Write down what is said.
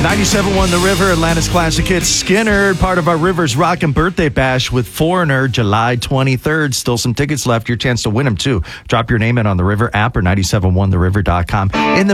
97.1 The River, Atlanta's classic hit Skinner, part of our Rivers Rockin' Birthday Bash with Foreigner, July 23rd. Still some tickets left. Your chance to win them, too. Drop your name in on the River app or 971theriver.com. In the